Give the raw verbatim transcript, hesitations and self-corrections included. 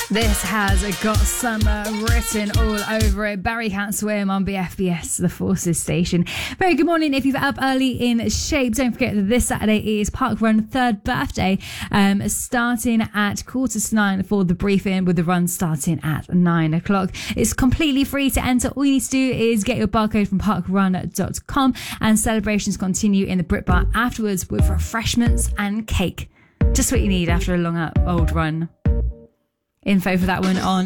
This has got summer written all over it. Barry Can't Swim on B F B S, the Forces station. Very good morning. If you're up early in shape, don't forget that this Saturday is Park Run third birthday, um, starting at quarter to nine for the briefing, with the run starting at nine o'clock. It's completely free to enter. All you need to do is get your barcode from park run dot com, and celebrations continue in the Brit Bar afterwards with refreshments and cake. Just what you need after a long old run. Info for that one on